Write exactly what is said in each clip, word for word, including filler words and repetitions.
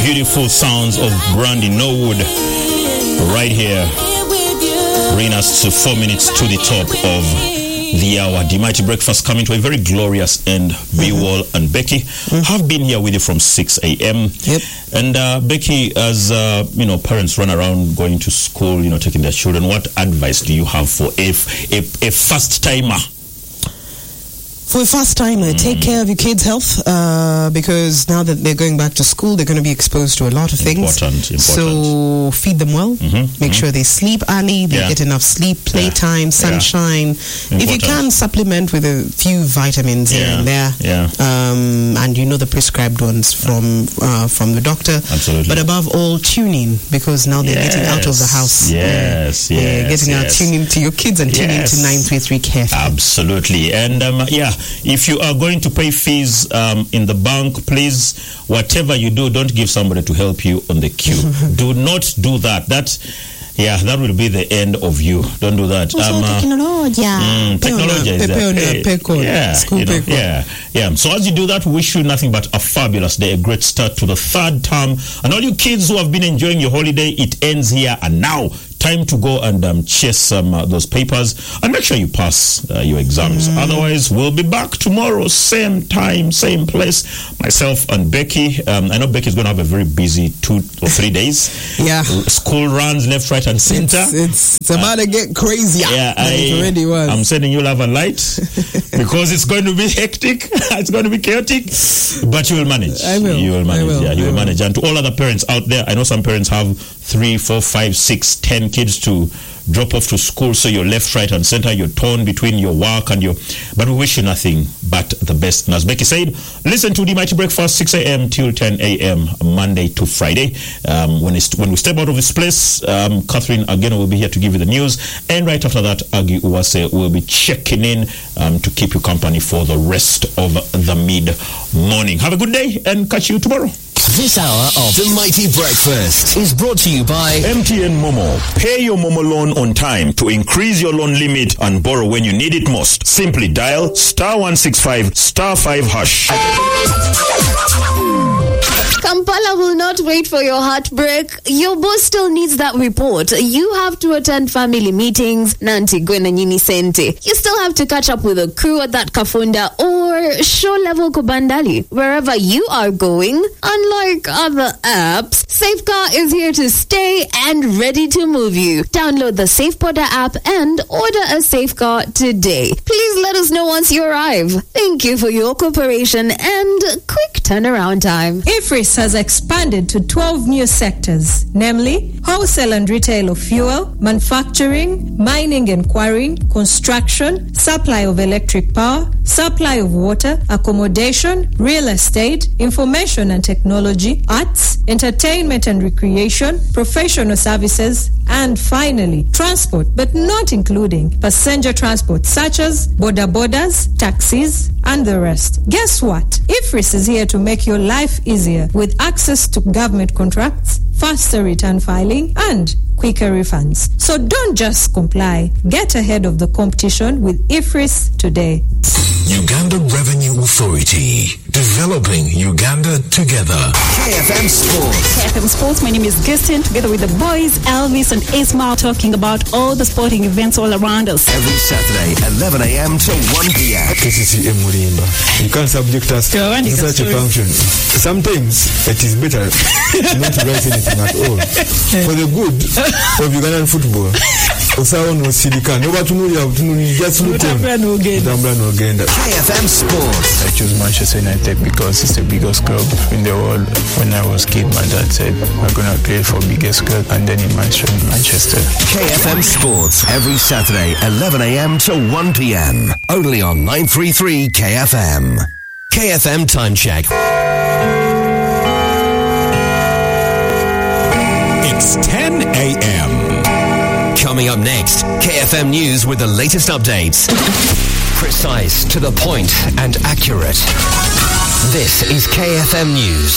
beautiful sounds of Brandy Norwood right here bring us to four minutes to the top of the hour. The Mighty Breakfast coming to a very glorious end. B-Wall mm-hmm. and Becky mm-hmm. have been here with you from six a.m. Yep. And uh, Becky, as uh, you know, parents run around going to school, you know, taking their children, what advice do you have for a, a, a first timer? For a first timer, mm. take care of your kids' health uh, because now that they're going back to school, they're going to be exposed to a lot of things. Important, important. So feed them well, mm-hmm. make mm-hmm. sure they sleep early, they yeah. get enough sleep, playtime, yeah. sunshine. Yeah. If you can, supplement with a few vitamins yeah. here and there, yeah. um, and you know the prescribed ones from uh, from the doctor. Absolutely. But above all, tune in because now they're yes. getting out of the house. Yes, yeah. yes, yeah, getting yes. out. Tune in to your kids and tune yes. in to nine three three K F M. Absolutely, and um, yeah. If you are going to pay fees um, in the bank, please, whatever you do, don't give somebody to help you on the queue. Do not do that. That, yeah, that will be the end of you. Don't do that. Um, uh, technology. Mm, technology is there. Yeah, School you know, pay yeah, yeah. So as you do that, we wish you nothing but a fabulous day, a great start to the third term. And all you kids who have been enjoying your holiday, it ends here and now. Time to go and um, chase um, uh, those papers and make sure you pass uh, your exams. Mm. Otherwise, we'll be back tomorrow, same time, same place. Myself and Becky. Um, I know Becky's going to have a very busy two or three days. Yeah. School runs left, right, and center. It's, it's, it's about uh, to get crazy. Yeah, I, it already was. I'm sending you love and light because it's going to be hectic. It's going to be chaotic, but you will manage. I will. You will manage. I will. Yeah, you I will will. manage. And to all other parents out there, I know some parents have three, four, five, six, ten kids to drop off to school, so you're left, right, and center. You're torn between your work and your. But we wish you nothing but the best. And as Becky said, listen to the Mighty Breakfast six a.m. till ten a.m. Monday to Friday. Um, when it's, when we step out of this place, um, Catherine again will be here to give you the news, and right after that, Agi Uwase will be checking in um, to keep you company for the rest of the mid morning. Have a good day, and catch you tomorrow. This hour of The Mighty Breakfast is brought to you by M T N Momo. Pay your Momo loan on time to increase your loan limit and borrow when you need it most. Simply dial star one six five star five hash. Kampala will not wait for your heartbreak. Your boss still needs that report. You have to attend family meetings, Nanti Gwena Nyini Sente. You still have to catch up with the crew at that Kafunda or show level Kubandali. Wherever you are going, unlike other apps, Safecar is here to stay and ready to move you. Download the SafePorter app and order a Safecar today. Please let us know once you arrive. Thank you for your cooperation and quick turnaround time. IFRIS has expanded to twelve new sectors, namely wholesale and retail of fuel, manufacturing, mining and quarrying, construction, supply of electric power, supply of water, accommodation, real estate, information and technology, arts, entertainment and recreation, professional services, and finally, transport, but not including passenger transport such as border borders, taxis, and the rest. Guess what? IFRIS is here to make your life easier with access to government contracts, faster return filing, and quicker refunds. So don't just comply. Get ahead of the competition with IFRIS today. Uganda Revenue Authority, developing Uganda together. K F M Sports. K F M Sports, my name is Gistin, together with the boys, Elvis and Ismail, talking about all the sporting events all around us. Every Saturday, eleven a.m. to one p.m. K C C M Mulimba. You can't subject us to such a function. Sometimes it is better not to write anything at all. For the good of Ugandan football. Osawo no Sidika. No batunuli abutunuli just look on. Utambula no genda. K F M Sports. I chose Manchester United because it's the biggest club in the world. When I was a kid, my dad said, we're going to play for biggest club, and then he mentioned Manchester. K F M Sports, every Saturday, eleven a.m. to one p.m. Only on nine three three K F M. K F M Time Check. It's ten a.m. Coming up next, K F M News with the latest updates. Precise, to the point, and accurate. This is K F M News.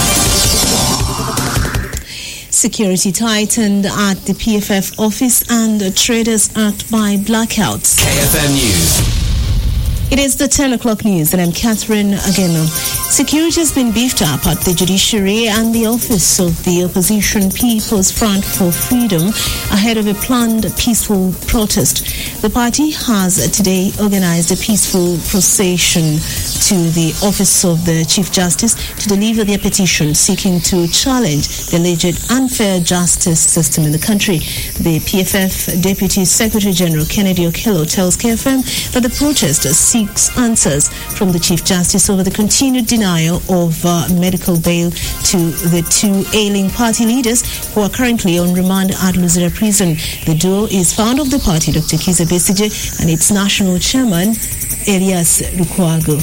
Security tightened at the P F F office and traders act by blackouts. K F M News. It is the ten o'clock news, and I'm Catherine Ageno. Security has been beefed up at the judiciary and the office of the opposition People's Front for Freedom ahead of a planned peaceful protest. The party has today organized a peaceful procession to the office of the Chief Justice to deliver their petition seeking to challenge the alleged unfair justice system in the country. The P F F Deputy Secretary General Kennedy Okello tells K F M that the protest seeks answers from the Chief Justice over the continued denial of uh, medical bail to the two ailing party leaders who are currently on remand at Luzira Prison. The duo is founder of the party, Doctor Kiza Besigye, and its national chairman, Elias Lukwago.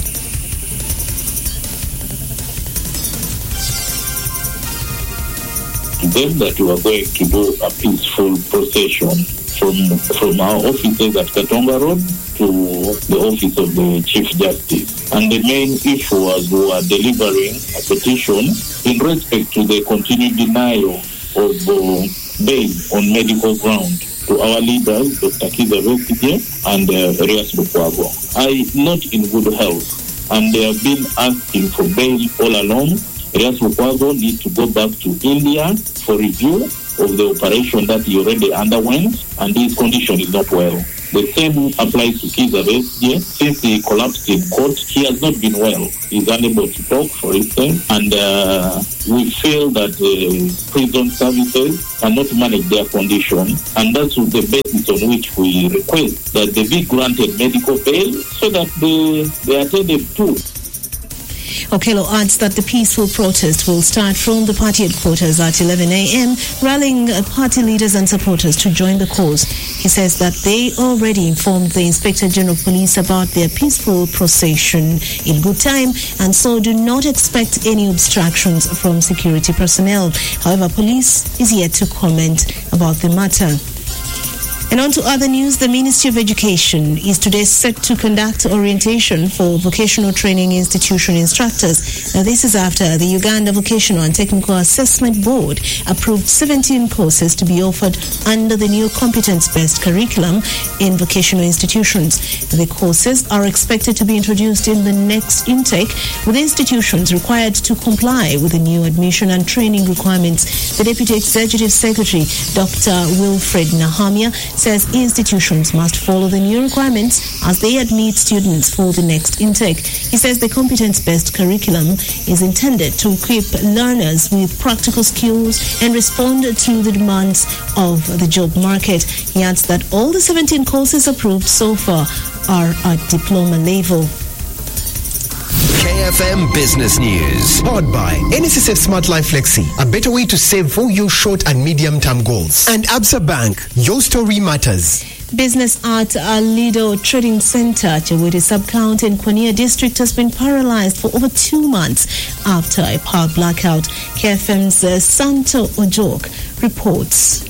Them that we are going to do a peaceful procession from from our offices at Katonga Road to the office of the Chief Justice. And the main issue was we are delivering a petition in respect to the continued denial of uh, bail on medical ground to our leaders, Doctor Kiza Besigye and uh, Elias Lukwago. I not in good health, and they have been asking for bail all along. Elias Lukwago needs to go back to India for review of the operation that he already underwent, and his condition is not well. The same applies to Kiza Besigye. Since he collapsed in court, he has not been well. He's unable to talk, for instance, and uh, we feel that the prison services cannot manage their condition, and that's the basis on which we request that they be granted medical bail so that they, they are attended to. Okello adds that the peaceful protest will start from the party headquarters at eleven a.m., rallying party leaders and supporters to join the cause. He says that they already informed the Inspector General of Police about their peaceful procession in good time, and so do not expect any obstructions from security personnel. However, police is yet to comment about the matter. And on to other news, the Ministry of Education is today set to conduct orientation for vocational training institution instructors. Now, this is after the Uganda Vocational and Technical Assessment Board approved seventeen courses to be offered under the new competence-based curriculum in vocational institutions. The courses are expected to be introduced in the next intake, with institutions required to comply with the new admission and training requirements. The Deputy Executive Secretary, Doctor Wilfred Nahamia, says institutions must follow the new requirements as they admit students for the next intake. He says the competence-based curriculum is intended to equip learners with practical skills and respond to the demands of the job market. He adds that all the seventeen courses approved so far are at diploma level. K F M Business News. Powered by N S S F Smart Life Flexi, a better way to save for your short and medium-term goals. And Absa Bank, your story matters. Business at a Lido Trading Center, Chewere Sub-County in Kwania District has been paralyzed for over two months after a power blackout. K F M's uh, Santo Ojok reports.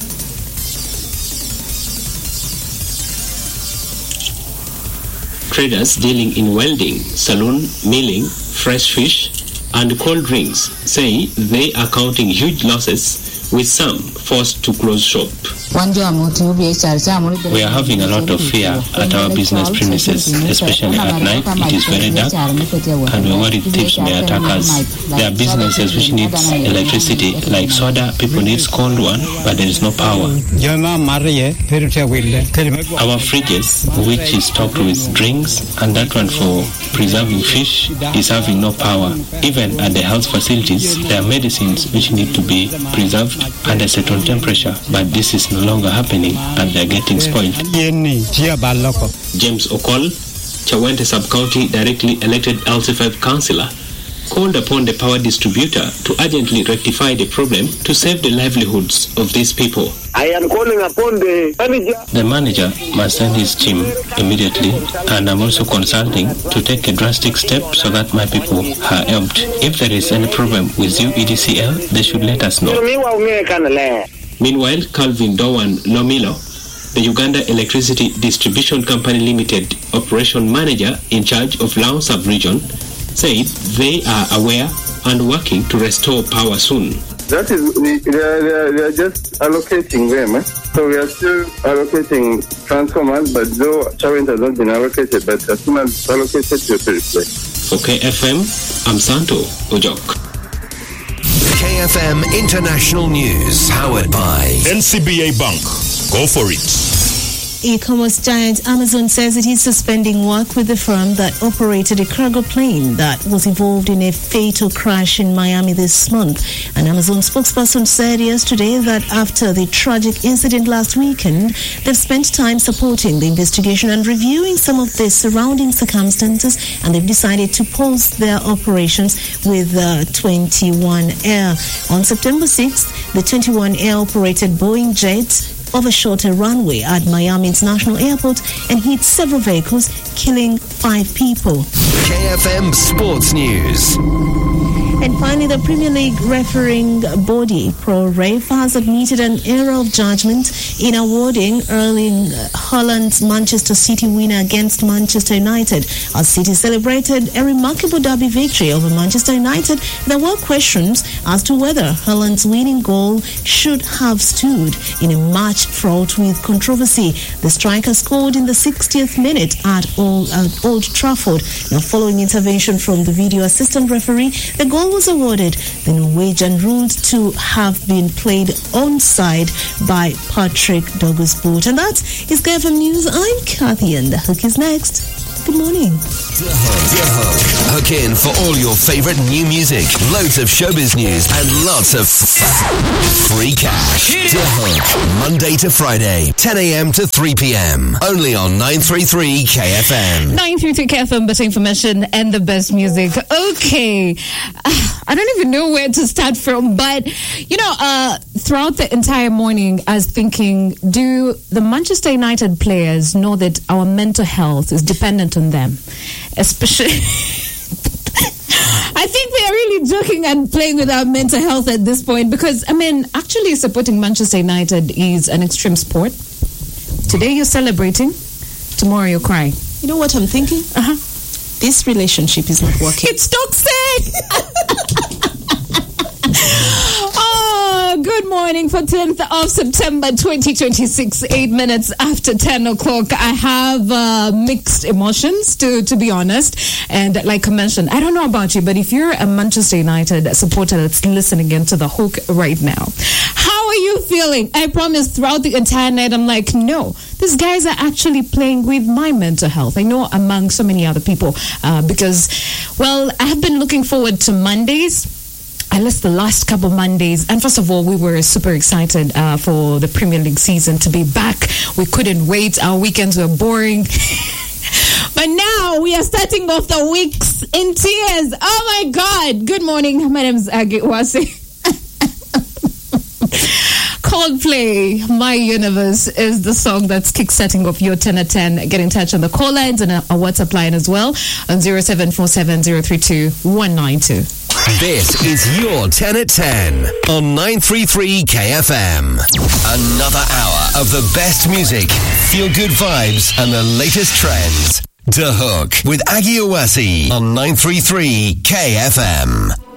Traders dealing in welding, saloon, milling, fresh fish, and cold drinks say they are counting huge losses, with some forced to close shop. We are having a lot of fear at our business premises, especially at night. It is very dark, and we worry thieves may attack us. There are businesses which need electricity, like soda. People need cold one, but there is no power. Our fridges, which is stocked with drinks, and that one for preserving fish, is having no power. Even at the health facilities, there are medicines which need to be preserved under certain temperature, but this is no longer happening and they're getting spoiled. James Okol, Chawente Sub-County directly elected L C five councillor, called upon the power distributor to urgently rectify the problem to save the livelihoods of these people. I am calling upon the manager. The manager must send his team immediately, and I'm also consulting to take a drastic step so that my people are helped. If there is any problem with U E D C L, they should let us know. Meanwhile, Calvin Dowan Lomilo, the Uganda Electricity Distribution Company Limited operation manager in charge of Lao sub-region, said they are aware and working to restore power soon. That is, they are, they are, they are just allocating them. Eh? So we are still allocating transformers, but though current has not been allocated, but as soon as it's allocated, you'll be replaced. For K F M, I'm Santo Ojok. K F M International News, powered by N C B A Bank. Go for it. E-commerce giant Amazon says it is suspending work with the firm that operated a cargo plane that was involved in a fatal crash in Miami this month. An Amazon spokesperson said yesterday that after the tragic incident last weekend, they've spent time supporting the investigation and reviewing some of the surrounding circumstances, and they've decided to pause their operations with uh, twenty-one Air. On September sixth, the twenty-one Air operated Boeing jets overshot a runway at Miami International Airport and hit several vehicles, killing five people. K F M Sports News. And finally, the Premier League refereeing body, ProRef, has admitted an error of judgment in awarding Erling Haaland's Manchester City winner against Manchester United. As City celebrated a remarkable derby victory over Manchester United, there were questions as to whether Haaland's winning goal should have stood in a match fraught with controversy. The striker scored in the sixtieth minute at Old, at Old Trafford. Now, following intervention from the video assistant referee, the goal was awarded. The Norwegian ruled to have been played onside by Patrick Douglas-Boot. And that is K F M News. I'm Kathy, and the hook is next. Good morning. The Hook. The Hook. Hook in for all your favorite new music, loads of showbiz news, and lots of free cash. The Hook. Monday to Friday, ten a.m. to three p.m. Only on nine thirty-three K F M. nine thirty-three K F M, better information and the best music. Okay. I don't even know where to start from, but, you know, uh, throughout the entire morning, I was thinking, do the Manchester United players know that our mental health is dependent on them? Especially... I think we are really joking and playing with our mental health at this point because, I mean, actually supporting Manchester United is an extreme sport. Today you're celebrating, tomorrow you're crying. You know what I'm thinking? Uh-huh. This relationship is not working. It's toxic! Oh, good morning for tenth of September twenty twenty-six, eight minutes after ten o'clock. I have uh, mixed emotions, to, to be honest. And like I mentioned, I don't know about you, but if you're a Manchester United supporter that's listening into the hook right now, how are you feeling? I promise throughout the entire night, I'm like, no, these guys are actually playing with my mental health. I know among so many other people uh, because, well, I have been looking forward to Mondays. At least the last couple of Mondays. And first of all, we were super excited uh, for the Premier League season to be back. We couldn't wait. Our weekends were boring. But now we are starting off the weeks in tears. Oh my God. Good morning. My name is Agi Wasi. Coldplay, My Universe is the song that's kickstarting off your ten at ten. Get in touch on the call lines and a WhatsApp line as well on zero seven four seven zero three two one nine two. This is your ten at ten on nine thirty-three K F M. Another hour of the best music, feel-good vibes, and the latest trends. The Hook with Aggie Owasi on nine thirty-three K F M.